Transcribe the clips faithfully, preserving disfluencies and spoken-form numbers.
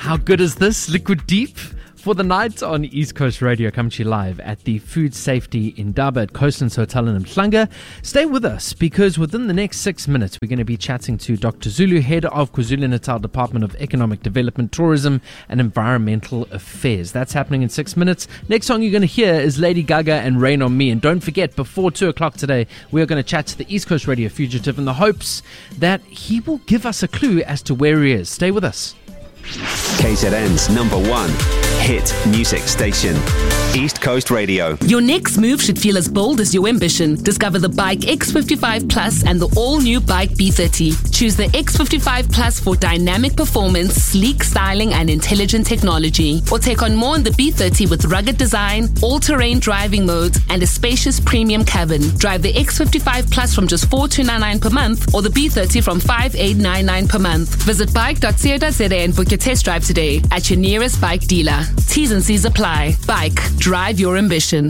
How good is this? Liquid Deep for the night on East Coast Radio, coming to you live at the Food Safety Indaba at Coastlands Hotel in Mhlanga. Stay with us because within the next six minutes, we're going to be chatting to Doctor Zulu, head of KwaZulu-Natal Department of Economic Development, Tourism and Environmental Affairs. That's happening in six minutes. Next song you're going to hear is Lady Gaga and Rain on Me. And don't forget, before two o'clock today, we are going to chat to the East Coast Radio fugitive in the hopes that he will give us a clue as to where he is. Stay with us. K Z N's number one hit music station, East Coast Radio. Your next move should feel as bold as your ambition. Discover the Bike X fifty-five Plus and the all-new Bike B thirty. Choose the X fifty-five Plus for dynamic performance, sleek styling and intelligent technology. Or take on more in the B thirty with rugged design, all-terrain driving modes and a spacious premium cabin. Drive the X fifty-five Plus from just four thousand two hundred ninety-nine per month or the B thirty from five thousand eight hundred ninety-nine per month. Visit bike dot co dot za and book your test drive today at your nearest bike dealer. T's and C's apply. Bike, drive your ambition.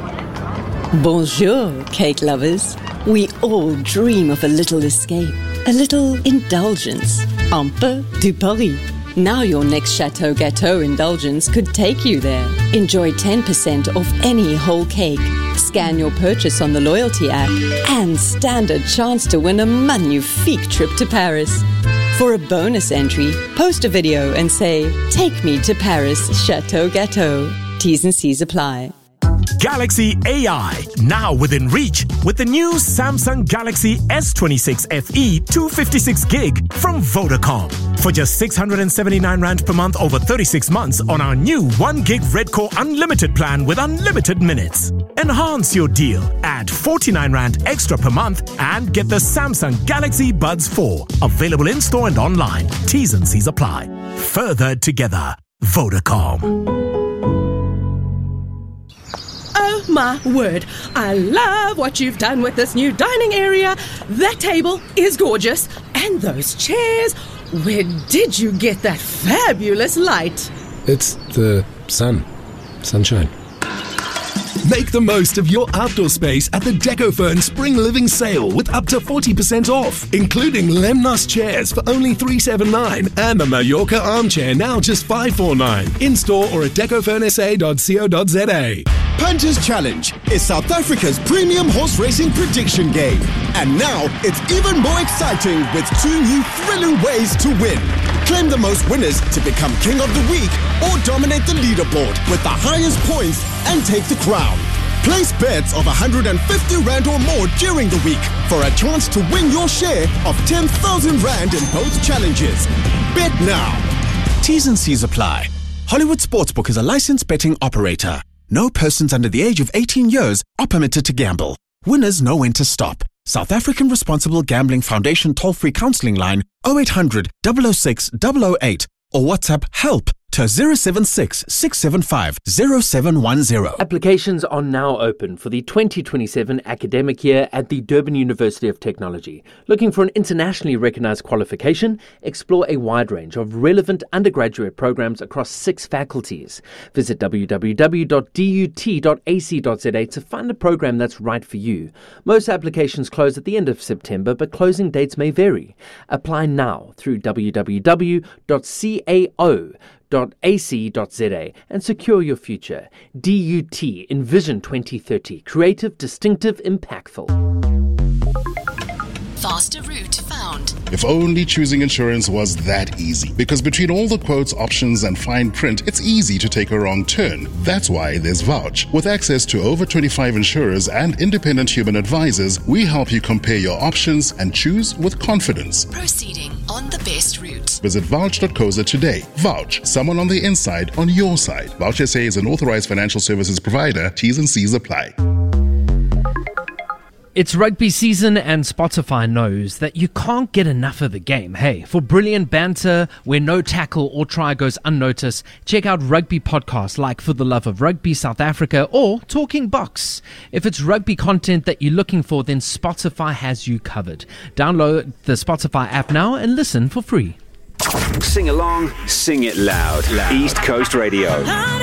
Bonjour, cake lovers. We all dream of a little escape, a little indulgence. Un peu du Paris. Now your next Chateau Gâteau indulgence could take you there. Enjoy ten percent off any whole cake. Scan your purchase on the loyalty app and stand a chance to win a magnifique trip to Paris. For a bonus entry, post a video and say, "Take me to Paris, Chateau Gâteau." T's and C's apply. Galaxy A I, now within reach with the new Samsung Galaxy S twenty-six F E two hundred fifty-six gig from Vodacom. For just six hundred seventy-nine rand per month over thirty-six months on our new one gig Redcore Unlimited plan with unlimited minutes. Enhance your deal, add forty-nine rand extra per month and get the Samsung Galaxy Buds four. Available in-store and online. T's and C's apply. Further together. Vodacom. Oh my word, I love what you've done with this new dining area. That table is gorgeous. And those chairs, where did you get that fabulous light? It's the sun. Sunshine. Make the most of your outdoor space at the Decofern Spring Living Sale with up to forty percent off, including Lemnos chairs for only three hundred seventy-nine dollars and the Mallorca armchair now just five hundred forty-nine dollars. In-store or at decofern s a dot co dot za. Punters Challenge is South Africa's premium horse racing prediction game. And now it's even more exciting with two new thrilling ways to win. Claim the most winners to become King of the Week or dominate the leaderboard with the highest points and take the crown. Place bets of one hundred fifty rand or more during the week for a chance to win your share of ten thousand rand in both challenges. Bet now. T's and C's apply. Hollywood Sportsbook is a licensed betting operator. No persons under the age of eighteen years are permitted to gamble. Winners know when to stop. South African Responsible Gambling Foundation toll-free counselling line oh eight hundred, double oh six, double oh eight or WhatsApp HELP to zero seven six, six seven five, zero seven one zero. Applications are now open for the twenty twenty-seven academic year at the Durban University of Technology. Looking for an internationally recognized qualification? Explore a wide range of relevant undergraduate programs across six faculties. Visit w w w dot d u t dot a c dot z a to find a program that's right for you. Most applications close at the end of September, but closing dates may vary. Apply now through w w w dot cao dot a c dot z a and secure your future. D U T, Envision twenty thirty. Creative, distinctive, impactful. Faster route found. If only choosing insurance was that easy. Because between all the quotes, options and fine print, it's easy to take a wrong turn. That's why there's Vouch. With access to over twenty-five insurers and independent human advisors, we help you compare your options and choose with confidence. Proceeding on the best route. Visit vouch dot co za today. Vouch, someone on the inside on your side. Vouch S A is an authorized financial services provider. T's and C's apply. It's rugby season and Spotify knows that you can't get enough of the game. Hey, for brilliant banter where no tackle or try goes unnoticed, check out rugby podcasts like For the Love of Rugby South Africa or Talking Box. If it's rugby content that you're looking for, then Spotify has you covered. Download the Spotify app now and listen for free. Sing along, sing it loud. loud. East Coast Radio.